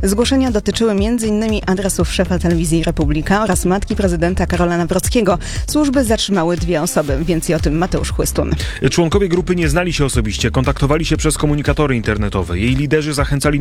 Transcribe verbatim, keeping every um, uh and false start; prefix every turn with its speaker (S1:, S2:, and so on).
S1: Zgłoszenia dotyczyły m.in. adresów szefa telewizji Republika oraz matki prezydenta Karola Nawrockiego. Służby zatrzymały dwie osoby. Więcej o tym Mateusz Chłystun.
S2: Członkowie grupy nie znali się osobiście, kontaktowali się przez komunikatory internetowe. Jej liderzy zachęcali